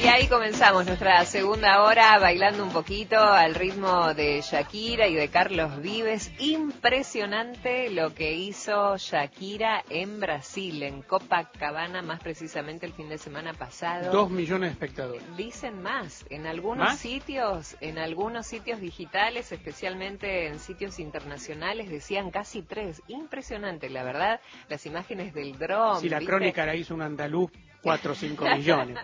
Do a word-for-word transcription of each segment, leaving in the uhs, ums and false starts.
Y ahí comenzamos nuestra segunda hora bailando un poquito al ritmo de Shakira y de Carlos Vives. Impresionante lo que hizo Shakira en Brasil, en Copacabana, más precisamente el fin de semana pasado. Dos millones de espectadores. Dicen más, en algunos ¿Más? sitios, en algunos sitios digitales, especialmente en sitios internacionales, decían casi tres. Impresionante, la verdad, las imágenes del dron. Si la ¿viste? crónica la hizo un andaluz, cuatro o cinco millones.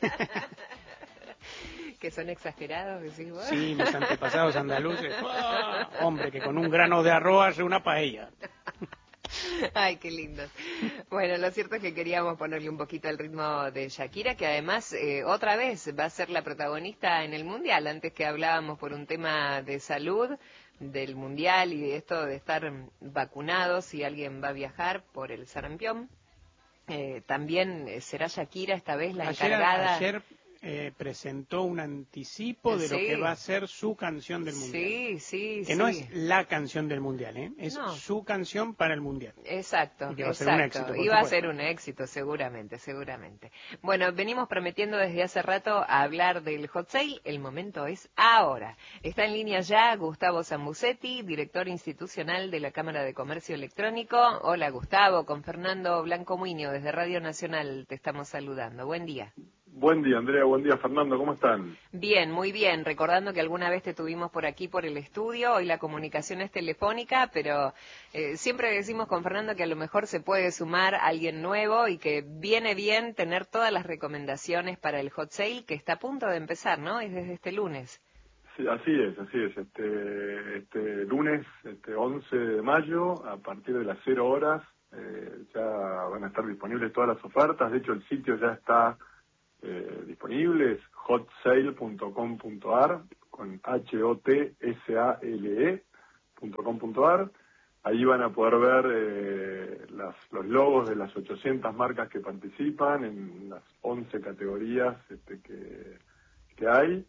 Que son exagerados, decís vos. Sí, mis antepasados andaluces. ¡Oh! Hombre, que con un grano de arroz hace una paella. Ay, qué lindo. Bueno, lo cierto es que queríamos ponerle un poquito al ritmo de Shakira, que además eh, otra vez va a ser la protagonista en el Mundial. Antes que hablábamos por un tema de salud del Mundial y de esto de estar vacunados si alguien va a viajar por el sarampión. Eh, también será Shakira esta vez la ayer, encargada. Ayer eh, presentó un anticipo de Sí. lo que va a ser su canción del Mundial. Sí, sí, que sí. no es la canción del Mundial, ¿eh? Es No. su canción para el Mundial. Exacto, Y que va exacto. a ser un éxito, por Iba a supuesto. ser un éxito, seguramente, seguramente. Bueno, venimos prometiendo desde hace rato a hablar del hot sale. El momento es ahora. Está en línea ya Gustavo Zambucetti, director institucional de la Cámara de Comercio Electrónico. Hola, Gustavo. Con Fernando Blanco Muñoz desde Radio Nacional te estamos saludando. Buen día. Buen día, Andrea. Buen día, Fernando. ¿Cómo están? Bien, muy bien. Recordando que alguna vez te tuvimos por aquí, por el estudio. Hoy la comunicación es telefónica, pero eh, siempre decimos con Fernando que a lo mejor se puede sumar alguien nuevo y que viene bien tener todas las recomendaciones para el hot sale que está a punto de empezar, ¿no? Es desde este lunes. Sí, así es, así es. Este, este lunes, este once de mayo, a partir de las cero horas, eh, ya van a estar disponibles todas las ofertas. De hecho, el sitio ya está Eh, disponible, es hot sale punto com punto a r con H O T S A L E punto com punto a r. Ahí van a poder ver eh, las, los logos de las ochocientas marcas que participan en las once categorías este, que, que hay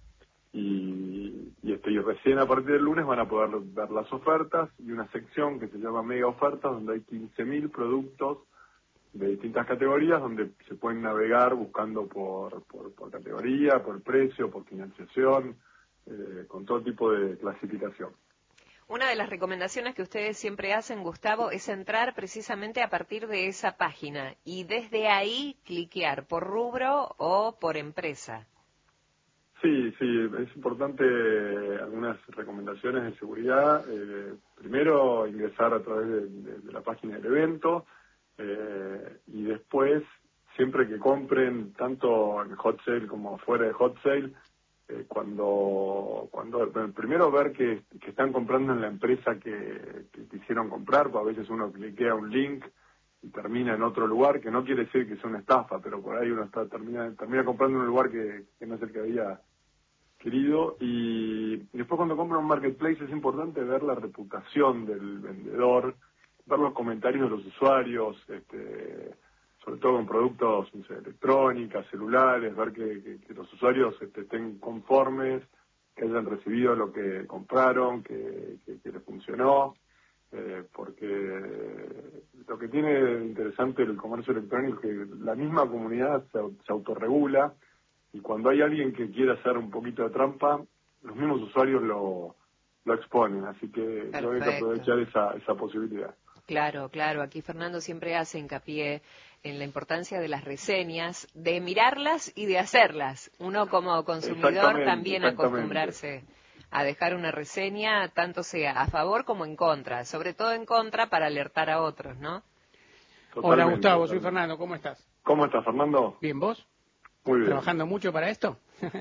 y, y, este, y recién a partir del lunes van a poder ver las ofertas y una sección que se llama Mega Ofertas donde hay quince mil productos de distintas categorías donde se pueden navegar buscando por, por, por categoría, por precio, por financiación, eh, con todo tipo de clasificación. Una de las recomendaciones que ustedes siempre hacen, Gustavo, es entrar precisamente a partir de esa página y desde ahí cliquear por rubro o por empresa. Sí, sí, es importante eh, algunas recomendaciones de seguridad. Eh, primero, ingresar a través de, de, de la página del evento. Eh, y después, siempre que compren, tanto en hot sale como fuera de hot sale, eh, cuando, cuando primero ver que, que están comprando en la empresa que, que quisieron comprar, porque a veces uno cliquea un link y termina en otro lugar, que no quiere decir que sea una estafa, pero por ahí uno está termina, termina comprando en un lugar que, que no es el que había querido. Y después cuando compran un marketplace es importante ver la reputación del vendedor, ver los comentarios de los usuarios, este, sobre todo con productos no sé, electrónicas, celulares, ver que, que, que los usuarios este, estén conformes, que hayan recibido lo que compraron, que, que, que les funcionó, eh, porque lo que tiene de interesante el comercio electrónico es que la misma comunidad se, se autorregula y cuando hay alguien que quiere hacer un poquito de trampa, los mismos usuarios lo, lo exponen, así que Perfecto. creo que hay que aprovechar esa, esa posibilidad. Claro, claro. Aquí Fernando siempre hace hincapié en la importancia de las reseñas, de mirarlas y de hacerlas. Uno como consumidor también acostumbrarse a dejar una reseña, tanto sea a favor como en contra, sobre todo en contra para alertar a otros, ¿no? Totalmente, Hola Gustavo, totalmente. soy Fernando, ¿cómo estás? ¿Cómo estás, Fernando? Bien, ¿vos? Muy bien. ¿Trabajando mucho para esto?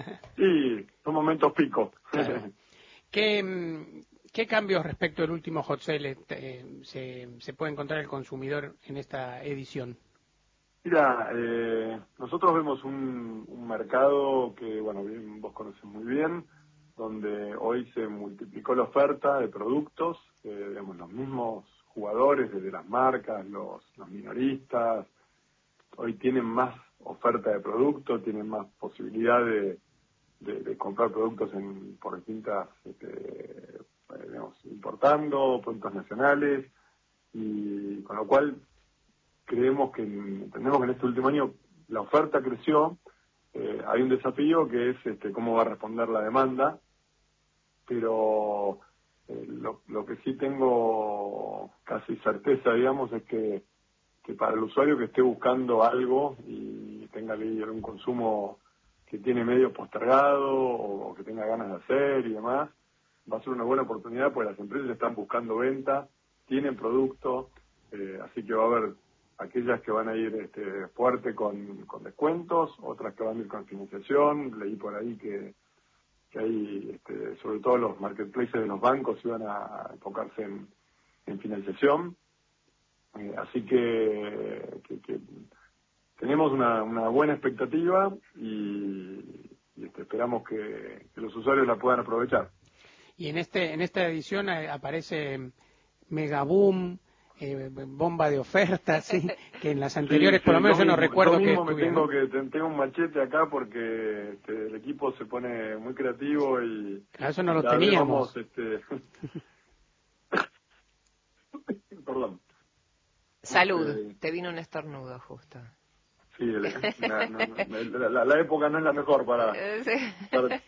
Sí, son momentos pico. Claro. ¿Qué, ¿Qué cambios respecto al último hot sale eh, se, se puede encontrar el consumidor en esta edición? Mira, eh, nosotros vemos un, un mercado que, bueno, bien, vos conoces muy bien, donde hoy se multiplicó la oferta de productos, eh, digamos, los mismos jugadores, desde las marcas, los, los minoristas, hoy tienen más oferta de productos, tienen más posibilidad de, de, de comprar productos en, por distintas, este, digamos, importando, productos nacionales, y con lo cual creemos que, entendemos que en este último año la oferta creció, eh, hay un desafío que es este, cómo va a responder la demanda, pero eh, lo, lo que sí tengo casi certeza, digamos, es que, que para el usuario que esté buscando algo y tenga un consumo que tiene medio postergado o que tenga ganas de hacer y demás, va a ser una buena oportunidad porque las empresas están buscando venta, tienen producto, eh, así que va a haber aquellas que van a ir este, fuerte con, con descuentos, otras que van a ir con financiación. Leí por ahí que, que hay, este, sobre todo los marketplaces de los bancos iban a enfocarse en, en financiación. Eh, así que, que, que tenemos una, una buena expectativa y, y este, esperamos que, que los usuarios la puedan aprovechar. Y en este en esta edición eh, aparece Megaboom, eh, bomba de ofertas, ¿sí? Que en las anteriores, Sí, por sí, lo menos yo, yo no mismo, recuerdo yo que mismo me estuviera, tengo ¿no? que tengo un machete acá porque este, el equipo se pone muy creativo y, A eso no y lo cada vez teníamos. vamos, este, perdón. Salud, Este, te vino un estornudo justo. sí, el- la, no, no, la, la- la época no es la mejor para... para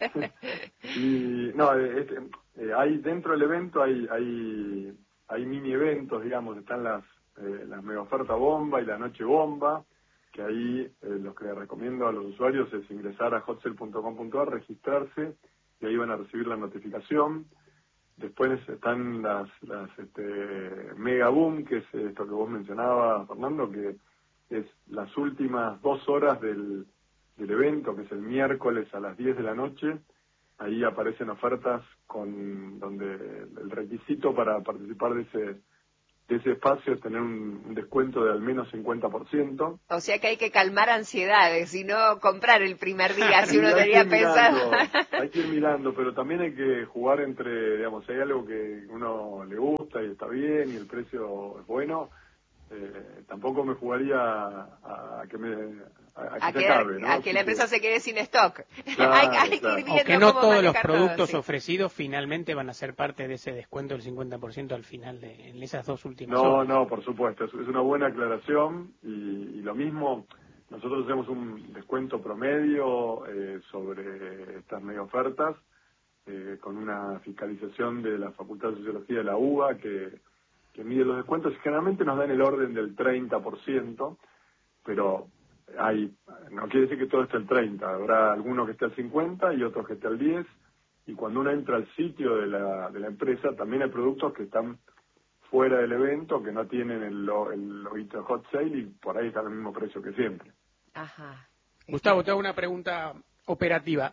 y no, este, eh, hay dentro del evento hay hay hay mini eventos, digamos, están las eh, las mega oferta bomba y la noche bomba, que ahí eh, lo que les recomiendo a los usuarios es ingresar a hotsale punto com punto a r, registrarse y ahí van a recibir la notificación. Después están las, las este, Mega Boom, que es esto que vos mencionabas, Fernando, que es las últimas dos horas del, del evento, que es el miércoles a las diez de la noche. Ahí aparecen ofertas con donde el requisito para participar de ese de ese espacio es tener un, un descuento de al menos cincuenta por ciento. O sea que hay que calmar ansiedades y no comprar el primer día si Sí, uno hay que tenía ir pensado. mirando, hay que ir mirando, pero también hay que jugar entre, digamos, si hay algo que uno le gusta y está bien y el precio es bueno, eh, tampoco me jugaría a, a que me a, a que A, se quedar, acabe, ¿no? a que Así la empresa que, se quede sin stock. hay, claro, hay que ir claro. O que viendo no cómo todos los manejar productos todo, sí. ofrecidos finalmente van a ser parte de ese descuento del cincuenta por ciento al final de en esas dos últimas No, horas. no, por supuesto, es, es una buena aclaración y, y lo mismo, nosotros hacemos un descuento promedio eh, sobre estas mega ofertas eh, con una fiscalización de la Facultad de Sociología de la U B A que, que mide los descuentos y generalmente nos dan el orden del treinta por ciento, pero hay, no quiere decir que todo esté al treinta, habrá alguno que esté al cincuenta y otros que esté al diez, y cuando uno entra al sitio de la, de la empresa también hay productos que están fuera del evento, que no tienen el, lo- el loguito de Hot Sale y por ahí está al mismo precio que siempre. Ajá. Gustavo, te hago una pregunta operativa.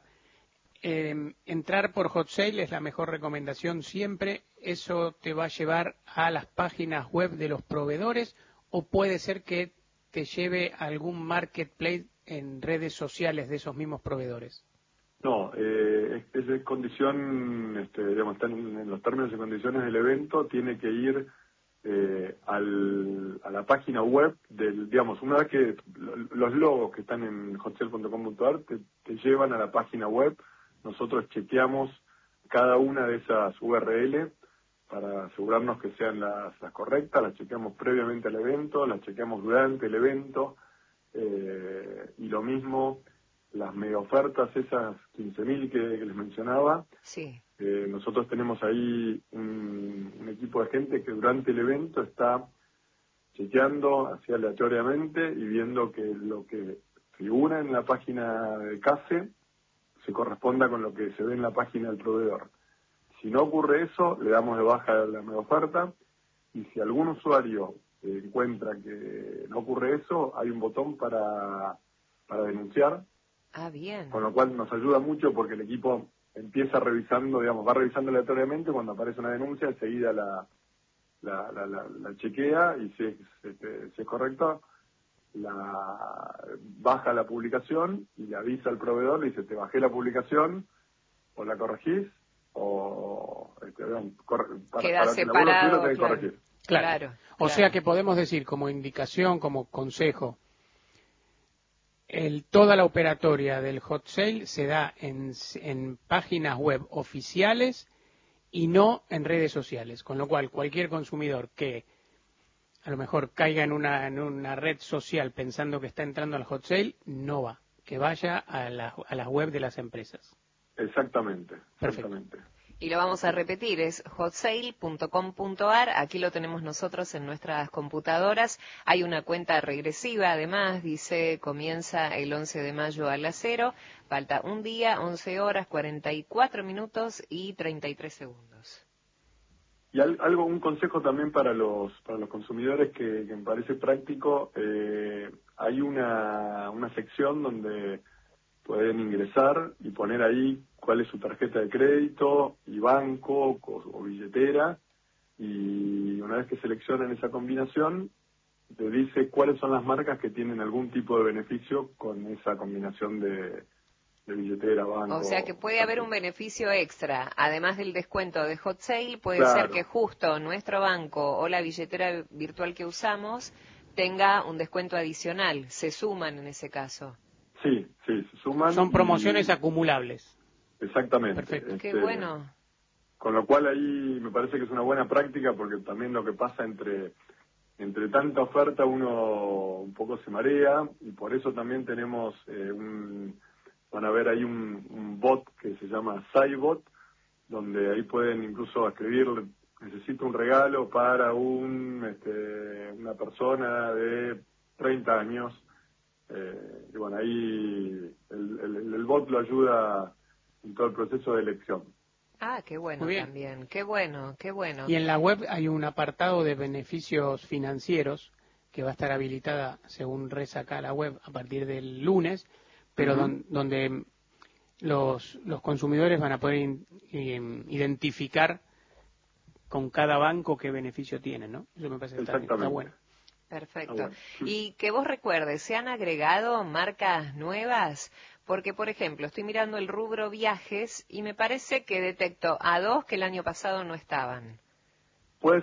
Eh, entrar por Hot Sale es la mejor recomendación siempre. ¿Eso te va a llevar a las páginas web de los proveedores o puede ser que te lleve a algún marketplace en redes sociales de esos mismos proveedores? No, eh, es, es de condición, este, digamos, están en, en los términos y condiciones del evento, tiene que ir eh, al, a la página web del, digamos, una vez que lo- los logos que están en hotsale punto com punto a r te, te llevan a la página web, nosotros chequeamos cada una de esas U R L para asegurarnos que sean las, las correctas, las chequeamos previamente al evento, las chequeamos durante el evento, eh, y lo mismo las mega ofertas, esas quince mil que, que les mencionaba. Sí. Eh, nosotros tenemos ahí un, un equipo de gente que durante el evento está chequeando así aleatoriamente y viendo que lo que figura en la página de CASE se corresponda con lo que se ve en la página del proveedor. Si no ocurre eso, le damos de baja la mega oferta, y si algún usuario eh, encuentra que no ocurre eso, hay un botón para, para denunciar, Ah, bien. con lo cual nos ayuda mucho porque el equipo empieza revisando, digamos, va revisando aleatoriamente, cuando aparece una denuncia enseguida la, la, la, la, la chequea y si es, este, si es correcto, la baja la publicación y le avisa al proveedor, le dice, te bajé la publicación, o la corregís, o este, digamos, corre- para, Queda para que la vuelva a subir la separado, tenés que claro. corregir. Claro. Claro, O claro. sea que podemos decir como indicación, como consejo, el, toda la operatoria del Hot Sale se da en, en páginas web oficiales y no en redes sociales, con lo cual cualquier consumidor que a lo mejor caiga en una, en una red social pensando que está entrando al Hot Sale, no va. que vaya a, la, a las web de las empresas. Exactamente, Perfecto. exactamente. Y lo vamos a repetir, es hotsail punto com punto a r, aquí lo tenemos nosotros en nuestras computadoras. Hay una cuenta regresiva, además, dice, comienza el once de mayo a las cero, falta un día, once horas, cuarenta y cuatro minutos y treinta y tres segundos. Y al, algo, un consejo también para los para los consumidores que, que me parece práctico, eh, hay una, una sección donde pueden ingresar y poner ahí cuál es su tarjeta de crédito y banco o, o billetera, y una vez que seleccionan esa combinación, te dice cuáles son las marcas que tienen algún tipo de beneficio con esa combinación de, de billetera, banco. O sea que puede haber un beneficio extra, además del descuento de Hot Sale, puede Claro. ser que justo nuestro banco o la billetera virtual que usamos tenga un descuento adicional, se suman en ese caso. Sí, sí, se suman. Son promociones y... acumulables. Exactamente. Perfecto. Este, Qué bueno. Con lo cual ahí me parece que es una buena práctica, porque también lo que pasa entre entre tanta oferta uno un poco se marea, y por eso también tenemos eh, un van a ver ahí un, un bot que se llama SciBot, donde ahí pueden incluso escribir: necesito un regalo para un este, una persona de treinta años. Eh, y bueno, ahí el, el, el bot lo ayuda en todo el proceso de elección. Ah, qué bueno Muy bien. también, qué bueno, qué bueno. Y en la web hay un apartado de beneficios financieros que va a estar habilitada, según reza acá la web, a partir del lunes, pero Uh-huh. don, donde los, los consumidores van a poder in, in, identificar con cada banco qué beneficio tienen, ¿no? Eso me parece que está, está bueno. Perfecto. Ah, bueno. Y que vos recuerdes, ¿se han agregado marcas nuevas? Porque, por ejemplo, estoy mirando el rubro viajes y me parece que detecto a dos que el año pasado no estaban.